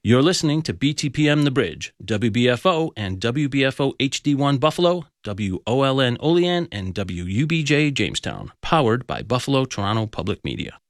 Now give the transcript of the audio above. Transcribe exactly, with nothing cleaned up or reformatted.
You're listening to B T P M The Bridge, W B F O and W B F O H D one Buffalo, W O L N Olean, and W U B J Jamestown, powered by Buffalo Toronto Public Media.